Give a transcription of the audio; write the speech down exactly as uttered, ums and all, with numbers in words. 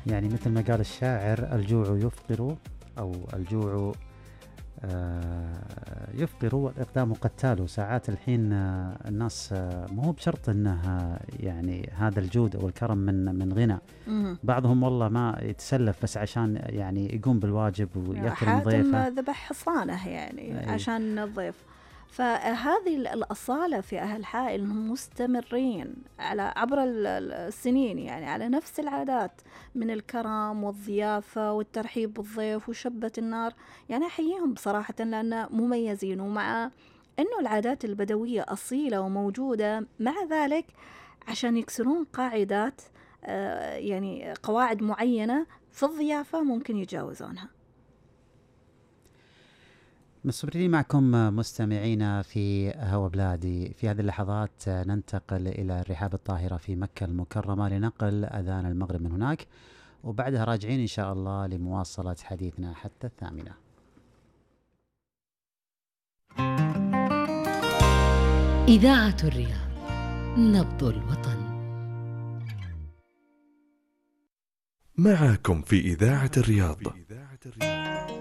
يعني مثل ما قال الشاعر: الجوع يفطر، أو الجوع آه، يفطر والإقدام قتال. ساعات الحين آه، الناس آه، مو بشرط أنها يعني هذا الجود أو الكرم من من غنى. مهم. بعضهم والله ما يتسلف بس عشان يعني يقوم بالواجب ويكرم حاتم ضيفه. ذبح حصانه يعني أي. عشان الضيف. فهذه ال- الأصالة في أهل حائل إنهم مستمرين على عبر ال- ال- السنين، يعني على نفس العادات من الكرم والضيافة والترحيب بالضيف وشبة النار. يعني أحييهم بصراحة لأن مميزين، ومع إنه العادات البدوية أصيلة وموجودة، مع ذلك عشان يكسرون قاعدات آه، يعني قواعد معينة في الضيافة ممكن يتجاوزونها. مستمرين معكم مستمعينا في هوا بلادي. في هذه اللحظات ننتقل إلى الرحاب الطاهرة في مكة المكرمة لنقل أذان المغرب من هناك، وبعدها راجعين إن شاء الله لمواصلة حديثنا حتى الثامنة. إذاعة الرياض، نبض الوطن. معكم في إذاعة الرياض.